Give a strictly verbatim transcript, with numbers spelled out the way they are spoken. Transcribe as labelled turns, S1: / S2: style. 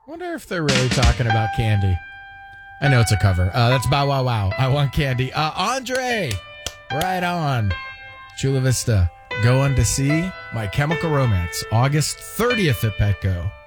S1: Wonder if they're really talking about candy. I know it's a cover. Uh, that's Bow Wow Wow. I want candy. Uh, Andre, right on. Chula Vista. Going to see My Chemical Romance, August thirtieth at Petco.